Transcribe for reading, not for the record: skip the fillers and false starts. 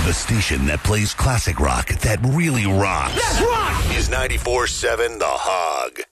The station that plays classic rock that really rocks. Let's rock! Is 94.7 The Hog.